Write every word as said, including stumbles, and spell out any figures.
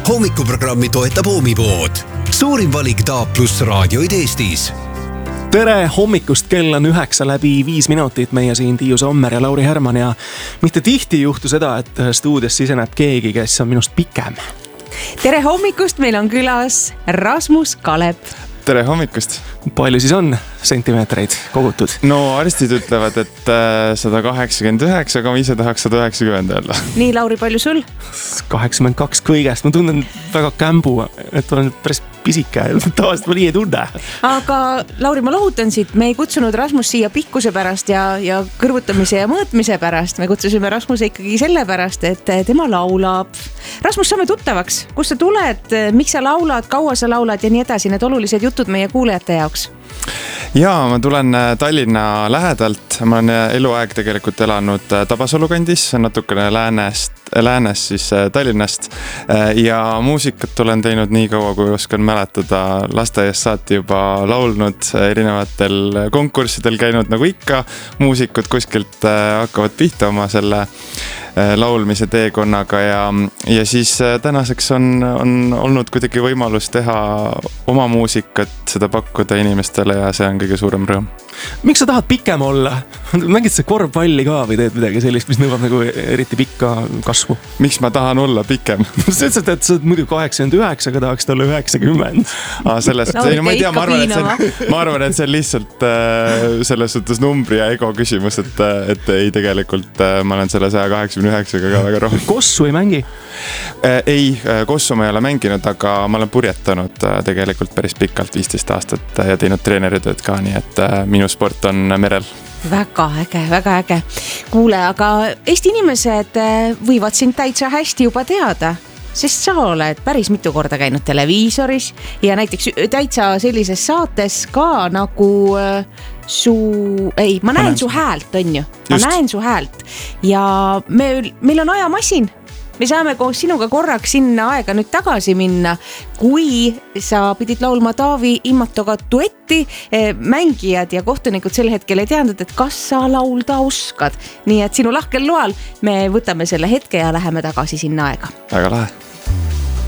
hommikuprogrammi toetab Oomipood. Suurim valik D A plus raadioid Eestis. Tere hommikust, kell on üheksa läbi viis minutit, meie siin Tiiu Sommer ja Lauri Härman ja mitte tihti ei juhtu seda, et stuudios siseneb keegi, kes on minust pikem. Tere hommikust, meil on külas Rasmus Kalep. Tere hommikust. Palju siis on sentimeetreid kogutud? No arstid ütlevad, et sada kaheksakümmend üheksa, aga ma ise tahaks sada üheksakümmend öelda. Nii, Lauri, palju sul? kaheksakümmend kaks kõigest, ma tunnen väga kämbu, et olen päris pisike, tavaliselt ma nii ei tunne. Aga Lauri, ma lohutan siit, me ei kutsunud Rasmus siia pikkuse pärast ja, ja kõrvutamise ja mõõtmise pärast. Me kutsusime Rasmuse ikkagi selle pärast, et tema laulab. Rasmus, saame tuttavaks, kust sa tuled, miks sa laulad, kaua sa laulad ja nii edasi, need olulised jutud meie kuulajate jaoks. Jaa, ma tulen Tallinna lähedalt, ma olen eluaeg tegelikult elanud Tabasalu kandis, natukene läänest, läänes siis Tallinnast ja muusikat olen teinud nii kaua, kui oskan mäletada, lasteaiast saati juba laulnud, erinevatel konkurssidel käinud nagu ikka, muusikud kuskilt hakkavad pihta oma selle laulmise teekonnaga ja, ja siis tänaseks on, on olnud kuidagi võimalus teha oma muusikat, seda pakkuda inimestele ja see on kõige suurem rõõm. Miks sa tahad pikem olla? Mängid sa korvpalli ka või teed midagi sellist, mis nõuab nagu eriti pikka kasvu? Miks ma tahan olla pikem? Sa ütlesid, et sa oled muidu kaheksakümmend üheksa, aga tahaks olla üheksakümmend. Ah, sellest, no, no, ma ei tea, ma arvan, et see on, ma arvan, et see on lihtsalt äh, selles suhtes numbri ja ego küsimus, et, et ei tegelikult äh, ma olen selle saja kaheksakümne üheksaga ka väga rohkem. Kossu ei mängi? Äh, ei, kossu ma ei ole mänginud, aga ma olen purjetanud äh, tegelikult päris pikalt viisteist aastat ja teinud treeneritööd ka, nii et äh, minu sport on merel. Väga äge, väga äge. Kuule, aga Eesti inimesed võivad sind täitsa hästi juba teada, sest sa oled päris mitu korda käinud televiisoris ja näiteks täitsa sellises saates ka nagu su... Ei, ma näen, ma näen su häält, on ju. Ma Just. näen su häält ja me, meil on ajamasin. Me saame koos sinuga korraks sinna aega nüüd tagasi minna, kui sa pidid laulma Taavi Immatoga duetti, mängijad ja kohtunikud sel hetkel ei teadnud, et kas sa laulda oskad. Nii et sinu lahkel loal me võtame selle hetke ja läheme tagasi sinna aega. Väga lahe.